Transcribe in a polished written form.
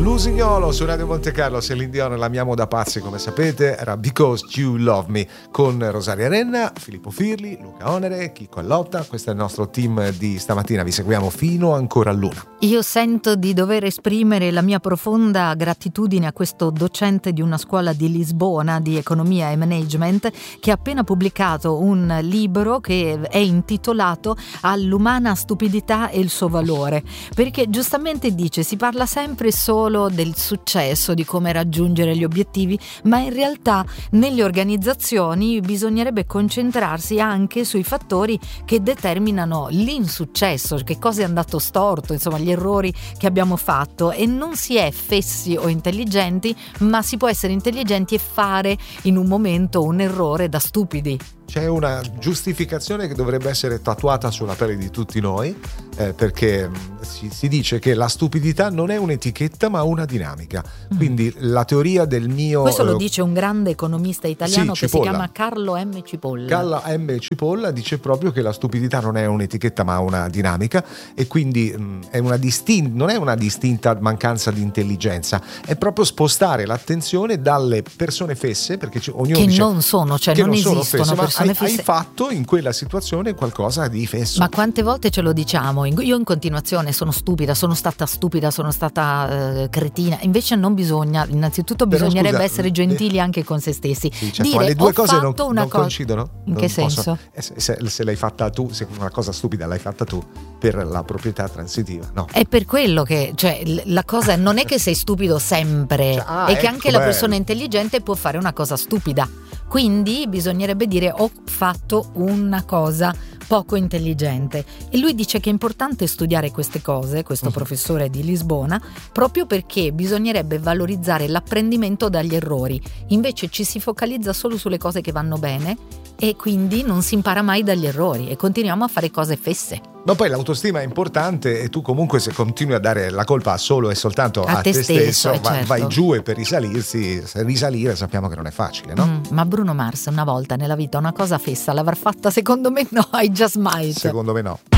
L'Usignolo su Radio Monte Carlo, Celine Dion, l'amiamo da pazzi come sapete, era Because You Love Me, con Rosaria Renna, Filippo Firli, Luca Onere, Chicco Allotta. Questo è il nostro team di stamattina, vi seguiamo fino ancora all'una. Io sento di dover esprimere la mia profonda gratitudine a questo docente di una scuola di Lisbona di economia e management che ha appena pubblicato un libro che è intitolato All'umana stupidità e il suo valore, perché giustamente dice, si parla sempre solo del successo, di come raggiungere gli obiettivi, ma in realtà nelle organizzazioni bisognerebbe concentrarsi anche sui fattori che determinano l'insuccesso, che cosa è andato storto, insomma gli errori che abbiamo fatto. E non si è fessi o intelligenti, ma si può essere intelligenti e fare in un momento un errore da stupidi. C'è una giustificazione che dovrebbe essere tatuata sulla pelle di tutti noi, perché si dice che la stupidità non è un'etichetta ma una dinamica. Quindi la teoria del mio... Questo lo dice un grande economista italiano sì, che si chiama Carlo M. Cipolla. Carlo M. Cipolla dice proprio che la stupidità non è un'etichetta ma una dinamica, e quindi è non è una distinta mancanza di intelligenza, è proprio spostare l'attenzione dalle persone fesse, perché ognuno che dice non sono, cioè che non esistono fesse, persone hai fatto in quella situazione qualcosa di fesso. Ma quante volte ce lo diciamo? Io in continuazione sono stupida, sono stata cretina. Invece non bisogna, innanzitutto bisognerebbe essere gentili anche con se stessi. Sì, certo, dire, ma le due cose non cosa... coincidono? In che senso? Se l'hai fatta tu, se una cosa stupida l'hai fatta tu per la proprietà transitiva, no? È per quello che, cioè, la cosa non è che sei stupido sempre, è che anche la persona intelligente può fare una cosa stupida. Quindi bisognerebbe dire ho fatto una cosa poco intelligente, e lui dice che è importante studiare queste cose, questo professore di Lisbona, proprio perché bisognerebbe valorizzare l'apprendimento dagli errori. Invece ci si focalizza solo sulle cose che vanno bene e quindi non si impara mai dagli errori e continuiamo a fare cose fesse. Ma poi l'autostima è importante, e tu comunque se continui a dare la colpa solo e soltanto a te stesso certo. vai giù, e per risalire sappiamo che non è facile, no? Ma Bruno Mars una volta nella vita una cosa fessa l'avrà fatta? Secondo me no, I just might. Secondo me no.